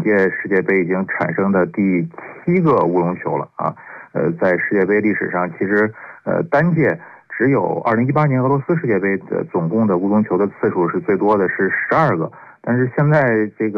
届世界杯已经产生的第7个乌龙球了啊。在世界杯历史上，其实单届只有2018年俄罗斯世界杯的总共的乌龙球的次数是最多的，是12个。但是现在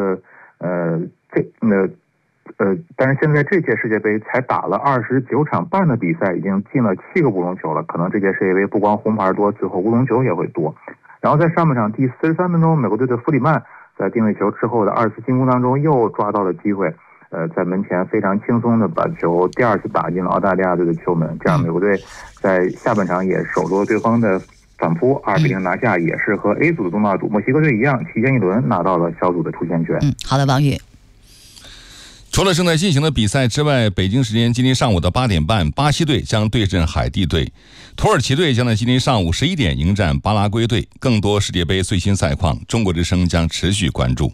但是现在这届世界杯才打了29场半的比赛，已经进了7个乌龙球了。可能这届世界杯不光红牌多，最后乌龙球也会多。然后在上半场第43分钟，美国队的弗里曼在定位球之后的2次进攻当中又抓到了机会，在门前非常轻松的把球第2次打进了澳大利亚队的球门，这样美国队在下半场也守住了对方的反扑，2-0拿下，也是和 A 组的东道主墨西哥队一样，提前一轮拿到了小组的出线权。 好的，王宇。 除了正在进行的比赛之外，北京时间今天上午的8点半，巴西队将对阵海地队，土耳其队将在今天上午11点迎战巴拉圭队。更多世界杯最新赛况，中国之声将持续关注。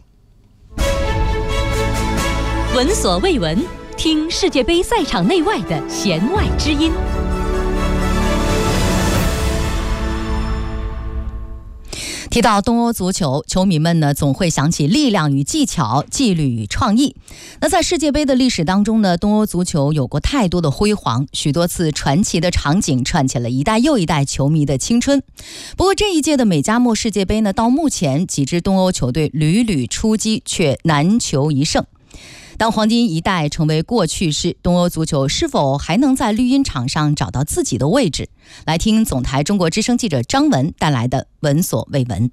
闻所未闻，听世界杯赛场内外的弦外之音。 提到东欧足球，球迷们呢总会想起力量与技巧、纪律与创意。那在世界杯的历史当中呢，东欧足球有过太多的辉煌，许多次传奇的场景串起了一代又一代球迷的青春。不过这一届的美加墨世界杯呢，到目前几支东欧球队屡屡出击，却难求一胜。当黄金一代成为过去式，东欧足球是否还能在绿茵场上找到自己的位置？来听总台中国之声记者张文带来的闻所未闻。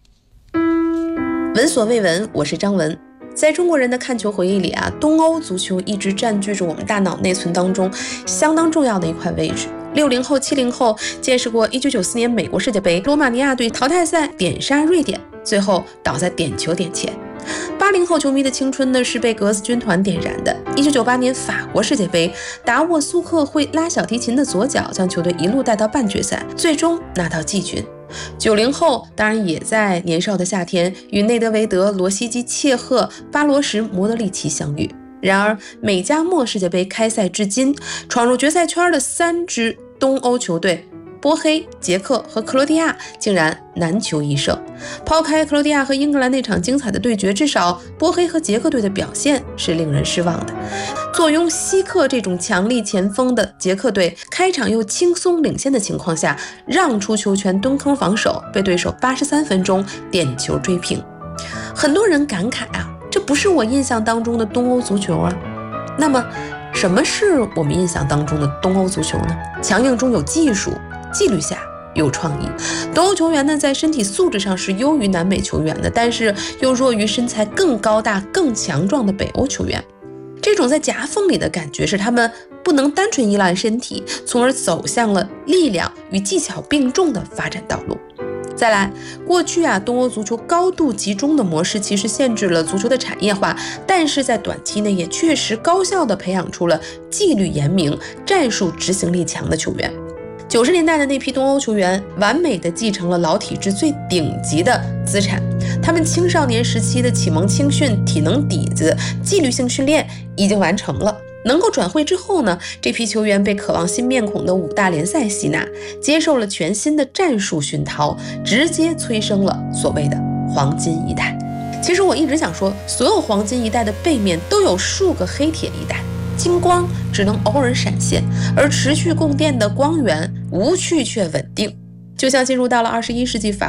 闻所未闻，我是张文。在中国人的看球回忆里啊，东欧足球一直占据着我们大脑内存当中相当重要的一块位置。60后、70后见识过1994年美国世界杯，罗马尼亚队淘汰赛点杀瑞典，最后倒在点球点前。80后球迷的青春呢是被格子军团点燃的。1998年法国世界杯，达沃苏克会拉小提琴的左脚将球队一路带到半决赛，最终拿到季军。90后当然也在年少的夏天与内德维德、罗西基、切赫、巴罗什、莫德里奇相遇。然而美加墨世界杯开赛至今，闯入决赛圈的3支东欧球队波黑、捷克和克罗地亚竟然难求一胜。抛开克罗地亚和英格兰那场精彩的对决，至少波黑和捷克队的表现是令人失望的。坐拥希克这种强力前锋的捷克队，开场又轻松领先的情况下，让出球权蹲坑防守，被对手83分钟点球追平。很多人感慨啊，这不是我印象当中的东欧足球啊。那么什么是我们印象当中的东欧足球呢？强硬中有技术，纪律下有创意。东欧球员呢，在身体素质上是优于南美球员的，但是又弱于身材更高大、更强壮的北欧球员。这种在夹缝里的感觉，是他们不能单纯依赖身体，从而走向了力量与技巧并重的发展道路。再来，过去东欧足球高度集中的模式其实限制了足球的产业化，但是在短期内也确实高效地培养出了纪律严明、战术执行力强的球员。90年代的那批东欧球员完美地继承了老体制最顶级的资产，他们青少年时期的启蒙青训、体能底子、纪律性训练已经完成了。能够转会之后呢，这批球员被渴望新面孔的5大联赛吸纳，接受了全新的战术熏陶，直接催生了所谓的黄金一代。其实我一直想说，所有黄金一代的背面都有数个黑铁一代，金光只能偶尔闪现，而持续供电的光源无趣却稳定。就像进入到了21世纪法